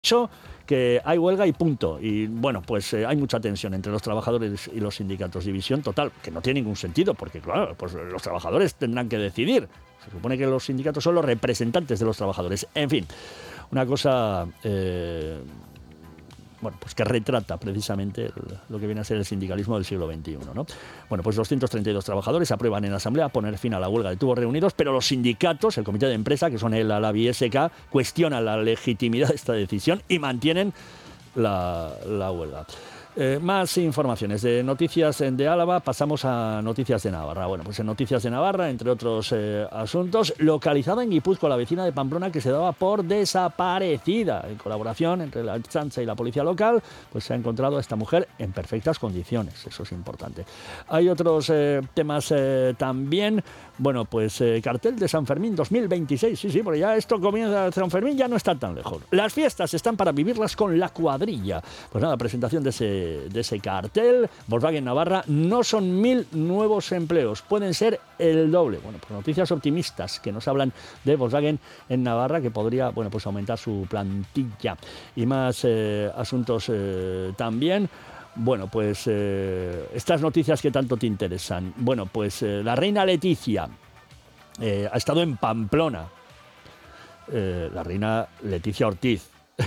que hay huelga y punto. Y bueno, pues hay mucha tensión entre los trabajadores y los sindicatos. División total, que no tiene ningún sentido, porque claro, pues los trabajadores tendrán que decidir. Se supone que los sindicatos son los representantes de los trabajadores. En fin, una cosa... bueno, pues que retrata precisamente lo que viene a ser el sindicalismo del siglo XXI, ¿no? Bueno, pues 232 trabajadores aprueban en la Asamblea poner fin a la huelga de tubos reunidos, pero los sindicatos, el comité de empresa, que son el ALAB y SK, cuestionan la legitimidad de esta decisión y mantienen la huelga. Más informaciones de noticias de Álava, pasamos a noticias de Navarra. Bueno, pues en noticias de Navarra, entre otros asuntos, localizada en Guipúzcoa, la vecina de Pamplona que se daba por desaparecida. En colaboración entre la Ertzaintza y la policía local, pues se ha encontrado a esta mujer en perfectas condiciones, eso es importante. Hay otros temas también. Bueno, pues cartel de San Fermín 2026, sí, porque ya esto comienza, San Fermín ya no está tan lejos. Las fiestas están para vivirlas con la cuadrilla. Pues nada, presentación de ese cartel. Volkswagen Navarra, no son 1.000 nuevos empleos, pueden ser el doble. Bueno, pues noticias optimistas que nos hablan de Volkswagen en Navarra, que podría, bueno, pues aumentar su plantilla. Y más asuntos también. Bueno, pues estas noticias que tanto te interesan. Bueno, pues la reina Leticia ha estado en Pamplona. La reina Leticia Ortiz,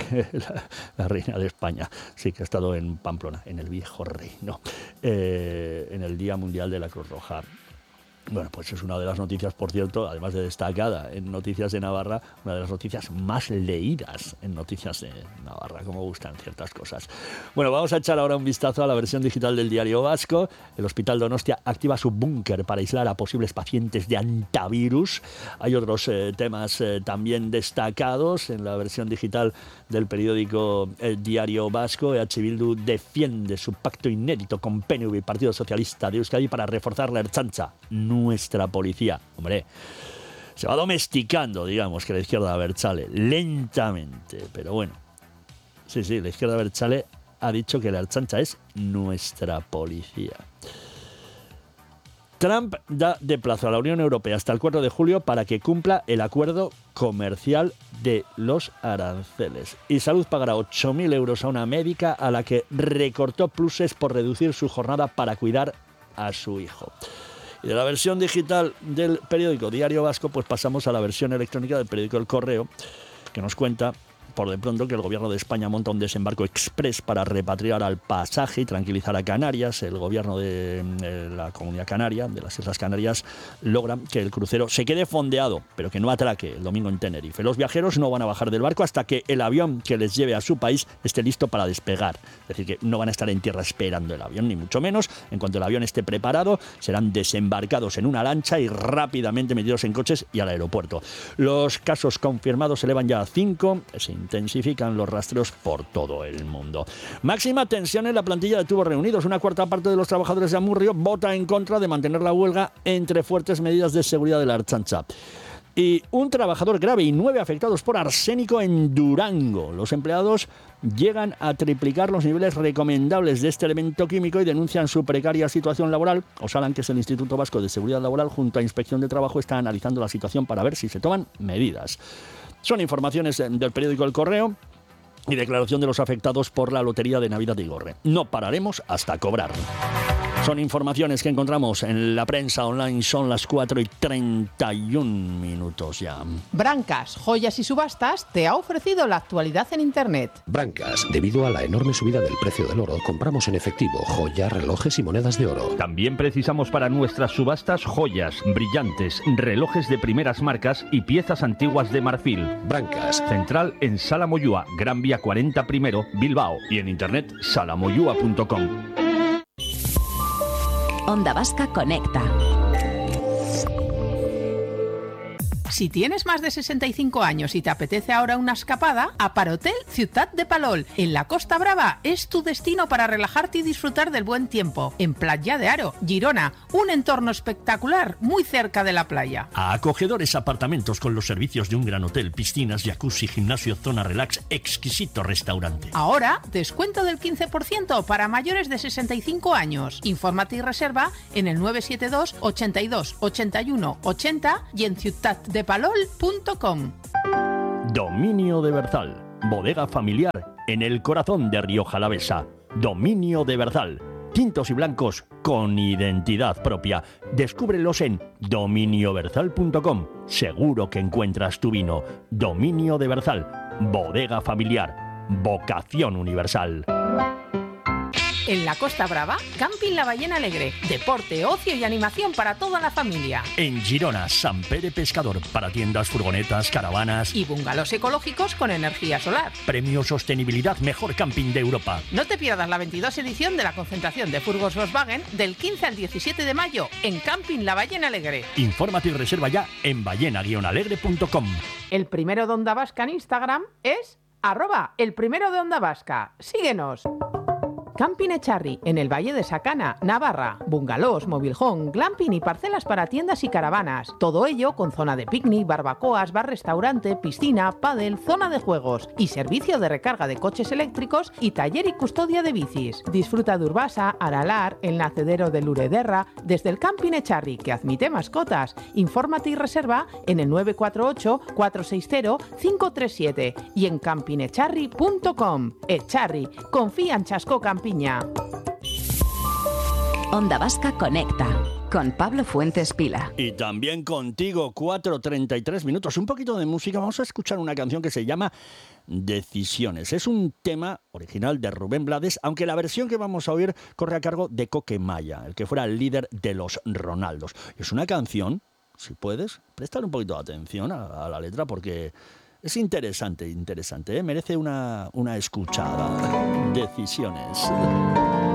la reina de España, sí que ha estado en Pamplona, en el viejo reino, en el Día Mundial de la Cruz Roja. Bueno, pues es una de las noticias, por cierto, además de destacada en Noticias de Navarra, una de las noticias más leídas en Noticias de Navarra, como gustan ciertas cosas. Bueno, vamos a echar ahora un vistazo a la versión digital del Diario Vasco. El Hospital Donostia activa su búnker para aislar a posibles pacientes de antivirus. Hay otros temas también destacados en la versión digital del periódico Diario Vasco. EH Bildu defiende su pacto inédito con PNV y Partido Socialista de Euskadi para reforzar la Ertzaintza, nuestra policía. Hombre, se va domesticando, digamos, que la izquierda abertzale, lentamente, pero bueno. Sí, la izquierda abertzale ha dicho que la Ertzaintza es nuestra policía. Trump da de plazo a la Unión Europea hasta el 4 de julio para que cumpla el acuerdo comercial de los aranceles. Y Salud pagará 8.000 euros a una médica a la que recortó pluses por reducir su jornada para cuidar a su hijo. Y de la versión digital del periódico Diario Vasco, pues pasamos a la versión electrónica del periódico El Correo, que nos cuenta por de pronto que el gobierno de España monta un desembarco express para repatriar al pasaje y tranquilizar a Canarias. El gobierno de la Comunidad Canaria, de las Islas Canarias, logra que el crucero se quede fondeado, pero que no atraque el domingo en Tenerife. Los viajeros no van a bajar del barco hasta que el avión que les lleve a su país esté listo para despegar. Es decir, que no van a estar en tierra esperando el avión, ni mucho menos. En cuanto el avión esté preparado, serán desembarcados en una lancha y rápidamente metidos en coches y al aeropuerto. Los casos confirmados se elevan ya a 5, se intensifican los rastreos por todo el mundo. Máxima tensión en la plantilla de Tubos Reunidos. Una cuarta parte de los trabajadores de Amurrio vota en contra de mantener la huelga entre fuertes medidas de seguridad de la Ertzaintza. Y un trabajador grave y 9 afectados por arsénico en Durango. Los empleados llegan a triplicar los niveles recomendables de este elemento químico y denuncian su precaria situación laboral. Osalan, que es el Instituto Vasco de Seguridad Laboral, junto a Inspección de Trabajo, está analizando la situación para ver si se toman medidas. Son informaciones del periódico El Correo y declaración de los afectados por la lotería de Navidad de Igorre. No pararemos hasta cobrar. Son informaciones que encontramos en la prensa online. Son las 4:31 ya. Brancas, Joyas y Subastas te ha ofrecido la actualidad en Internet. Brancas, debido a la enorme subida del precio del oro, compramos en efectivo joyas, relojes y monedas de oro. También precisamos para nuestras subastas joyas, brillantes, relojes de primeras marcas y piezas antiguas de marfil. Brancas. Central en Sala Moyúa, Gran Vía 40 primero, Bilbao. Y en internet salamoyua.com. Onda Vasca Conecta. Si tienes más de 65 años y te apetece ahora una escapada, Aparhotel Ciutat de Palol, en la Costa Brava, es tu destino para relajarte y disfrutar del buen tiempo. En Platja de Aro, Girona, un entorno espectacular muy cerca de la playa. Acogedores apartamentos con los servicios de un gran hotel, piscinas, jacuzzi, gimnasio, zona relax, exquisito restaurante. Ahora, descuento del 15% para mayores de 65 años. Infórmate y reserva en el 972 82 81 80 y en ciutatdepalol.com. Dominio de Berzal. bodega familiar en el corazón de Rioja Alavesa. Dominio de Berzal. Tintos y blancos con identidad propia. Descúbrelos en dominioberzal.com. Seguro que encuentras tu vino. Dominio de Berzal. Bodega familiar. Vocación universal. En la Costa Brava, Camping La Ballena Alegre. Deporte, ocio y animación para toda la familia. En Girona, Sant Pere Pescador. Para tiendas, furgonetas, caravanas. Y bungalows ecológicos con energía solar. Premio Sostenibilidad Mejor Camping de Europa. No te pierdas la 22 edición de la concentración de furgos Volkswagen del 15 al 17 de mayo en Camping La Ballena Alegre. Infórmate y reserva ya en ballena-alegre.com. El primero de Onda Vasca en Instagram es @elprimerodeondavasca. Síguenos. Camping Echarri, en el Valle de Sacana, Navarra. Bungalows, mobilhome, glamping y parcelas para tiendas y caravanas. Todo ello con zona de picnic, barbacoas, bar-restaurante, piscina, pádel, zona de juegos y servicio de recarga de coches eléctricos y taller y custodia de bicis. Disfruta de Urbasa, Aralar, el nacedero de Lurederra, desde el Camping Echarri, que admite mascotas. Infórmate y reserva en el 948-460-537 y en campingecharri.com. Echarri, confía en Chasco Campiña. Onda Vasca Conecta con Pablo Fuentes Pila. Y también contigo, 4:33 minutos. Un poquito de música. Vamos a escuchar una canción que se llama Decisiones. Es un tema original de Rubén Blades, aunque la versión que vamos a oír corre a cargo de Coque Maya, el que fuera el líder de los Ronaldos. Es una canción, si puedes, prestar un poquito de atención a la letra porque es interesante, ¿eh? Merece una escuchada. Decisiones.